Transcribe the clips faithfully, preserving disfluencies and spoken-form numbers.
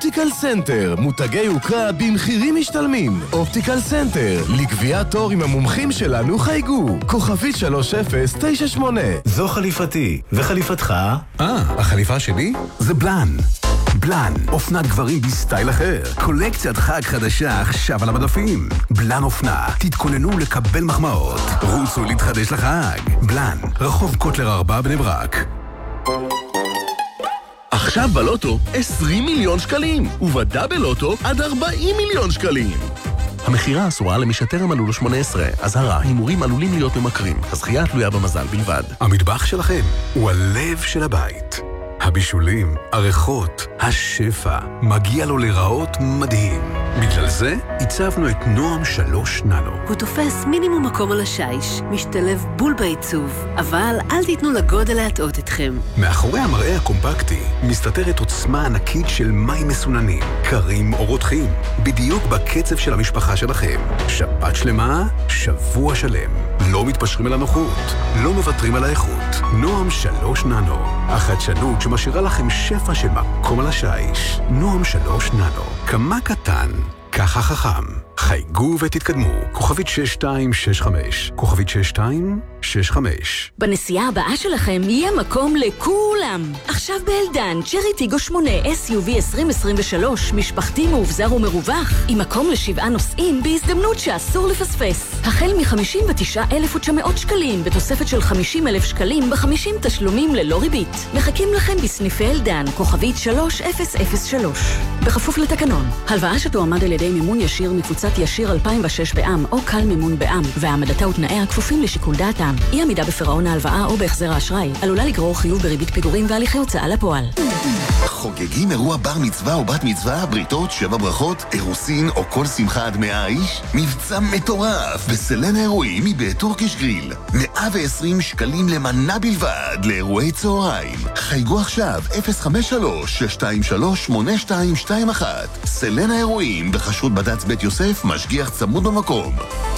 אופטיקל סנטר, מותגי יוקרה במחירים משתלמים. אופטיקל סנטר, לקביעת תור עם המומחים שלנו חייגו. כוכבית שלוש אפס תשע שמונה. זו חליפתי, וחליפתך? אה, החליפה שלי? זה בלן. בלן, אופנת גברים בסטייל אחר. קולקציית חג חדשה עכשיו על המדפים. בלן אופנה, תתכוננו לקבל מחמאות. רוצו להתחדש לחג. בלן, רחוב קוטלר ארבע בני ברק. עכשיו בלוטו עשרים מיליון שקלים, ובדאבל לוטו עד ארבעים מיליון שקלים. המחירה אסורה למי שטרם מלאו לו שמונה עשרה. אזהרה, הימורים עלולים להיות ממכרים. הזכייה תלויה במזל בלבד. המטבח שלכם הוא הלב של הבית. הבישולים, הריחות, השפע, מגיע לו לראות מדהים. בגלל זה הצבנו את נועם שלוש ננו. הוא תופס מינימום מקום על השיש, משתלב בול בעיצוב, אבל אל תיתנו לגודל להטעות אתכם. מאחורי המראה הקומפקטי מסתתרת עוצמה ענקית של מים מסוננים, קרים או רותחים, בדיוק בקצב של המשפחה שלכם. שבת שלמה, שבוע שלם. לא מתפשרים על הנוחות, לא מוותרים על האיכות. נועם שלוש ננו, החדשנות שמשאירה לכם שפע של מקום על השיש. נועם שלוש ננו, כמה קטן, ככה חכם. חייגו ותתקדמו. כוכבית שש שתיים שש חמש. כוכבית שש שתיים שש חמש. בנסיעה הבאה שלכם יהיה מקום לכולם. עכשיו באלדן, צ'רי טיגו שמונה אס יו וי עשרים עשרים ושלוש, משפחתי מאובזר ומרווח, עם מקום לשבעה נוסעים בהזדמנות שאסור לפספס. החל מ-חמישים ותשעה אלף ותשע מאות שקלים, בתוספת של חמישים אלף שקלים ב-חמישים תשלומים ללא ריבית. מחכים לכם בסניפי אלדן, כוכבית שלוש אפס אפס שלוש. בכפוף לתקנון. הלוואה שתועמד על ידי מימון ישיר מקבוצת ישיר אלפיים ושש בע"מ או קל מימון בע"מ, והעמדתה ותנאיה כפופים לשיקול דעתם. אי עמידה בפירעון ההלוואה או בהחזר האשראי עלולה לגרור חיוב בריבית פיגורים והליכי הוצאה לפועל. חוגגים אירוע בר מצווה או בת מצווה, בריתות, שבע ברכות, אירוסין או כל שמחה עד מאה איש? מבצע מטורף בסלן האירועים מבית טורקיש גריל. מאה ועשרים שקלים למנה בלבד לאירועי צהריים. חייגו עכשיו אפס חמש שלוש שש שתיים שלוש שמונה שתיים שתיים אחת. סלן האירועים בחשרות בד"ץ בית יוסף, משגיח צמוד במקום.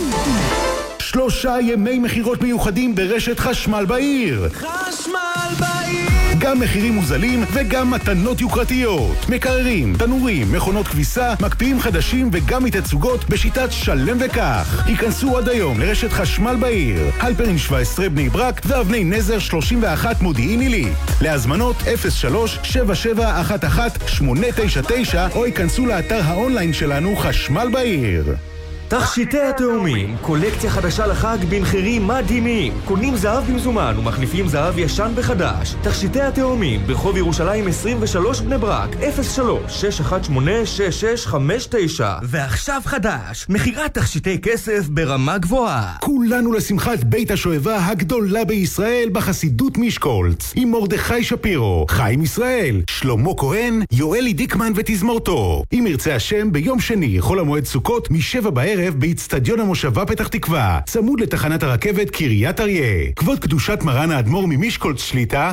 שלושה ימי מחירות מיוחדים ברשת חשמל בעיר. חשמל בעיר. גם מחירים מוזלים וגם מתנות יוקרתיות. מקררים, תנורים, מכונות כביסה, מקפיאים חדשים וגם מתצוגות בשיטת שלם וכך. היכנסו עד היום לרשת חשמל בעיר. הלפרין שבע עשרה בני ברק ואבני נזר שלושים ואחת מודיעין עילית. להזמנות אפס שלוש שבע שבע אחת אחת שמונה תשע תשע או היכנסו לאתר האונליין שלנו חשמל בעיר. תכשיטי התאומים, קולקציה חדשה לחג במחירים מדהימים. קונים זהב במזומן ומחליפים זהב ישן בחדש. תכשיטי התאומים, ברחוב ירושלים עשרים ושלוש בני ברק, אפס שלוש שש אחת שמונה שש שש חמש תשע. ועכשיו חדש, מחירת תכשיטי כסף ברמה גבוהה. כולנו לשמחת בית השואבה הגדולה בישראל בחסידות משקולץ, עם מרדכי שפירו, חיים ישראל, שלמה כהן, יואלי דיקמן ותזמורתו. אם ירצה השם, ביום שני, חול המועד סוכות, משבע בערב, באצטדיון המושבה פתח תקווה, צמוד לתחנת הרכבת קריית אריה. כבוד קדושת מרן האדמו"ר ממשקולץ שליטה,